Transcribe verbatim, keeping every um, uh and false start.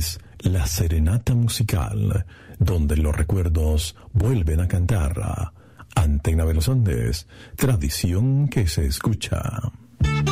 es La Serenata Musical, donde los recuerdos vuelven a cantar. Antena de los Andes, tradición que se escucha.